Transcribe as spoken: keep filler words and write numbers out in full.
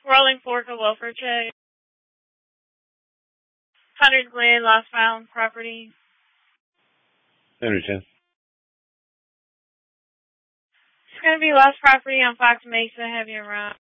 Rolling Fork, a welfare check. Hunter's Glen, lost found property. Henry ten. It's going to be lost property on Fox Mesa, heavy around.